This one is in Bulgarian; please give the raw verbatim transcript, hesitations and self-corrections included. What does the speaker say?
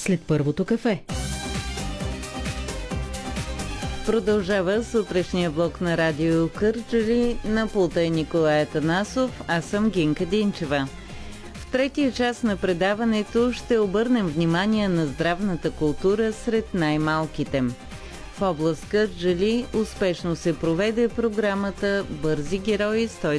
след първото кафе. Продължава сутрешния блок на Радио Кърджали. На пулта е Николай Атанасов, аз съм Гинка Динчева. В третия част на предаването ще обърнем внимание на здравната култура сред най-малките. В област Кърджали успешно се проведе програмата Бързи герои сто